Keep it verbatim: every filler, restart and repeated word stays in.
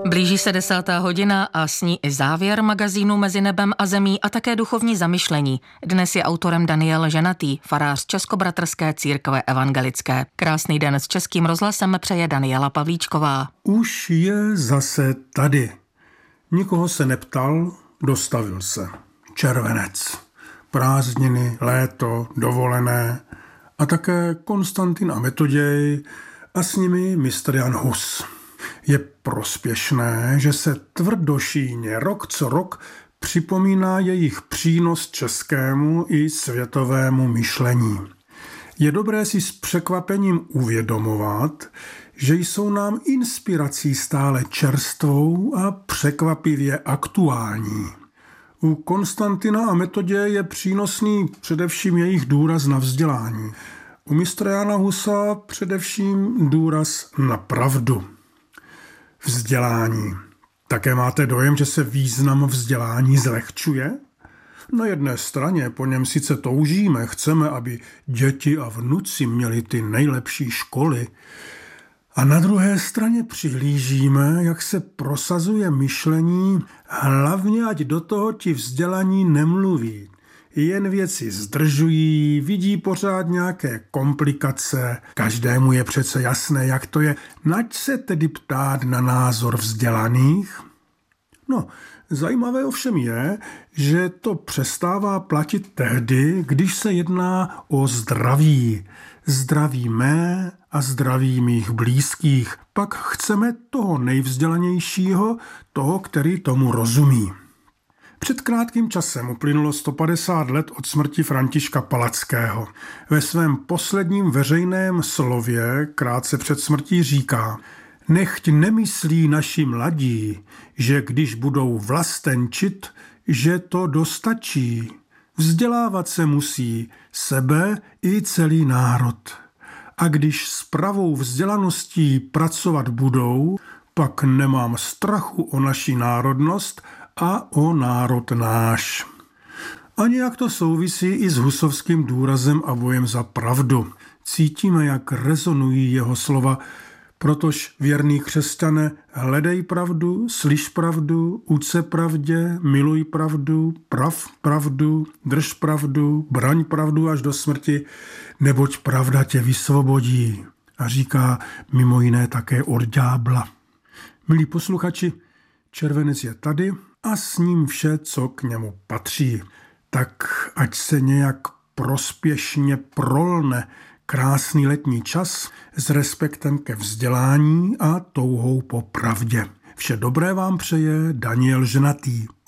Blíží se desátá hodina a s ní i závěr magazínu Mezi nebem a zemí a také duchovní zamyšlení. Dnes je autorem Daniel Ženatý, farář Českobratrské církve evangelické. Krásný den s Českým rozhlasem přeje Daniela Pavlíčková. Už je zase tady. Nikoho se neptal, dostavil se. Červenec, prázdniny, léto, dovolené a také Konstantin a Metoděj a s nimi mistr Jan Hus. Je prospěšné, že se tvrdošíjně rok co rok připomíná jejich přínos českému i světovému myšlení. Je dobré si s překvapením uvědomovat, že jsou nám inspirací stále čerstvou a překvapivě aktuální. U Konstantina a Metoděje je přínosný především jejich důraz na vzdělání. U mistra Jana Husa především důraz na pravdu. Vzdělání. Také máte dojem, že se význam vzdělání zlehčuje? Na jedné straně po něm sice toužíme, chceme, aby děti a vnuci měli ty nejlepší školy, a na druhé straně přihlížíme, jak se prosazuje myšlení, hlavně ať do toho ti vzdělaní nemluví. Jen věci zdržují, vidí pořád nějaké komplikace, každému je přece jasné, jak to je. Nač se tedy ptát na názor vzdělaných? No, zajímavé ovšem je, že to přestává platit tehdy, když se jedná o zdraví. Zdraví mé a zdraví mých blízkých. Pak chceme toho nejvzdělanějšího, toho, který tomu rozumí. Před krátkým časem uplynulo sto padesát let od smrti Františka Palackého. Ve svém posledním veřejném slově krátce před smrtí říká: nechť nemyslí naši mladí, že když budou vlastenčit, že to dostačí. Vzdělávat se musí sebe i celý národ. A když s pravou vzdělaností pracovat budou, pak nemám strachu o naši národnost a o národ náš. A nějak to souvisí i s husovským důrazem a bojem za pravdu. Cítíme, jak rezonují jeho slova, protož věrný křesťané, hledej pravdu, slyš pravdu, uč se pravdě, miluj pravdu, prav pravdu, drž pravdu, braň pravdu až do smrti, neboť pravda tě vysvobodí. A říká mimo jiné také od ďábla. Milí posluchači, červenec je tady a s ním vše, co k němu patří. Tak ať se nějak prospěšně prolne krásný letní čas s respektem ke vzdělání a touhou po pravdě. Vše dobré vám přeje Daniel Ženatý.